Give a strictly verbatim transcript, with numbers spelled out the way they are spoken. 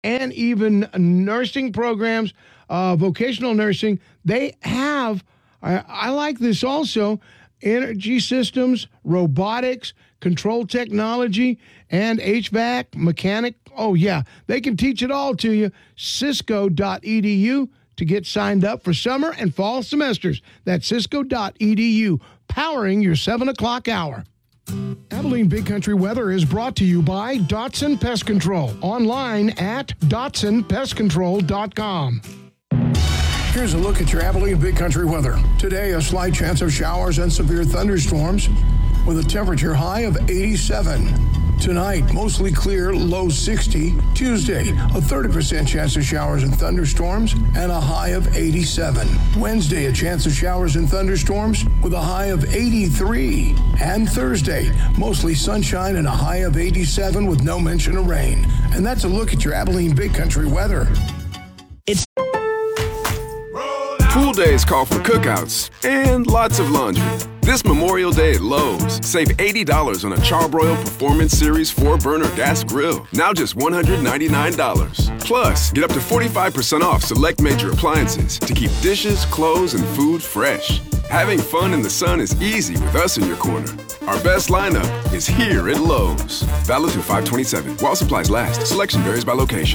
and even nursing programs, uh, vocational nursing. They have, I, I like this also, energy systems, robotics, control technology, and H V A C, mechanic. Oh, yeah, they can teach it all to you. Cisco dot E D U to get signed up for summer and fall semesters. That's Cisco dot E D U, powering your seven o'clock hour. Abilene Big Country Weather is brought to you by Dotson Pest Control. Online at Dotson Pest Control dot com. Here's a look at your Abilene Big Country weather. Today, a slight chance of showers and severe thunderstorms with a temperature high of eighty-seven. Tonight, mostly clear, low sixty. Tuesday, a thirty percent chance of showers and thunderstorms and a high of eighty-seven. Wednesday, a chance of showers and thunderstorms with a high of eighty-three. And Thursday, mostly sunshine and a high of eighty-seven with no mention of rain. And that's a look at your Abilene Big Country weather. Pool days call for cookouts and lots of laundry. This Memorial Day at Lowe's, save eighty dollars on a Charbroil Performance Series four burner gas grill. Now just one hundred ninety-nine dollars. Plus, get up to forty-five percent off select major appliances to keep dishes, clothes, and food fresh. Having fun in the sun is easy with us in your corner. Our best lineup is here at Lowe's. Valid through five twenty-seven. While supplies last, selection varies by location.